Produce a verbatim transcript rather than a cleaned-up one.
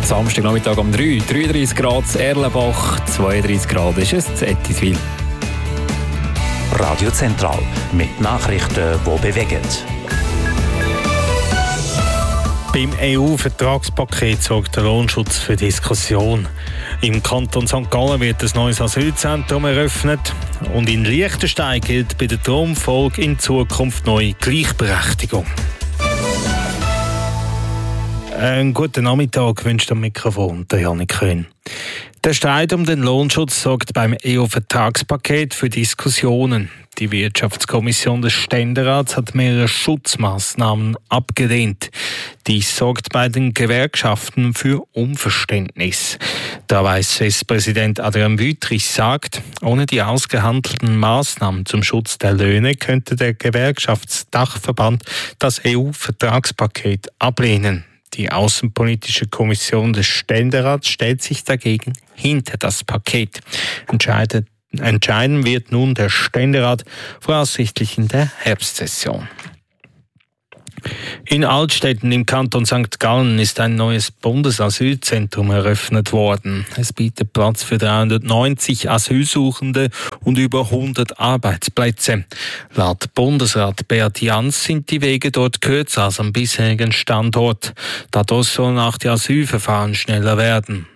Samstagnachmittag um drei, dreiunddreißig Grad in Erlenbach, zweiunddreißig Grad ist es in Ettiswil. Radio Zentral mit Nachrichten, die bewegen. Beim E U-Vertragspaket sorgt der Lohnschutz für Diskussion. Im Kanton Sankt Gallen wird ein neues Asylzentrum eröffnet und in Liechtenstein gilt bei der Thronfolge in Zukunft neue Gleichberechtigung. Einen guten Nachmittag wünscht am Mikrofon der Janik Köhn. Der Streit um den Lohnschutz sorgt beim E U-Vertragspaket für Diskussionen. Die Wirtschaftskommission des Ständerats hat mehrere Schutzmaßnahmen abgelehnt. Dies sorgt bei den Gewerkschaften für Unverständnis. Der Weiss-West-Präsident Adrian Wüthrich sagt, ohne die ausgehandelten Maßnahmen zum Schutz der Löhne könnte der Gewerkschaftsdachverband das E U-Vertragspaket ablehnen. Die Außenpolitische Kommission des Ständerats stellt sich dagegen hinter das Paket. Entscheidet, entscheiden wird nun der Ständerat voraussichtlich in der Herbstsession. In Altstätten im Kanton Sankt Gallen ist ein neues Bundesasylzentrum eröffnet worden. Es bietet Platz für dreihundertneunzig Asylsuchende und über hundert Arbeitsplätze. Laut Bundesrat Beat Jans sind die Wege dort kürzer als am bisherigen Standort. Dadurch sollen auch die Asylverfahren schneller werden.